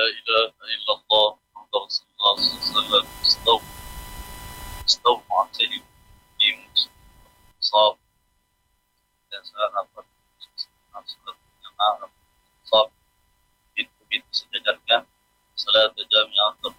إله إلا الله محمد رسول الله صلى الله عليه وسلم. استووا معتدلين صاب dasar apa صاب itu sejajarkan salat jami'ah